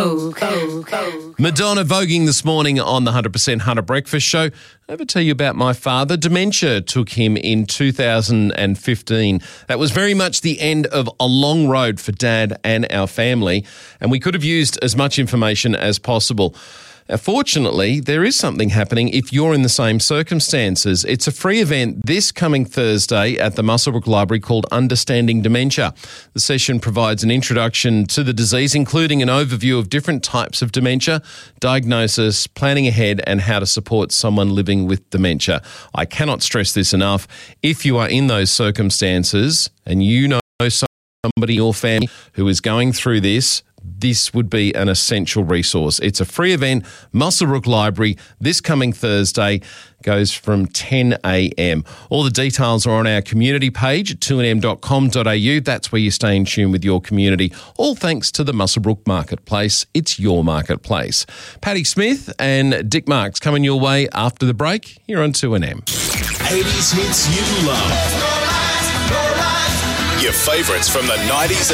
Madonna voguing this morning on the 100% Hunter Breakfast Show. I ever tell you about my father? Dementia took him in 2015. That was very much the end of a long road for Dad and our family, and we could have used as much information as possible. Fortunately, there is something happening if you're in the same circumstances. It's a free event this coming Thursday at the Muswellbrook Library called Understanding Dementia. The session provides an introduction to the disease, including an overview of different types of dementia, diagnosis, planning ahead, and how to support someone living with dementia. I cannot stress this enough. If you are in those circumstances and you know somebody in your family who is going through this would be an essential resource. It's a free event, Muswellbrook Library, this coming Thursday, goes from 10 a.m. All the details are on our community page at 2nm.com.au. That's where you stay in tune with your community. All thanks to the Muswellbrook Marketplace. It's your marketplace. Paddy Smith and Dick Marks coming your way after the break here on 2NM. 80s hits you love. Your favourites from the 90s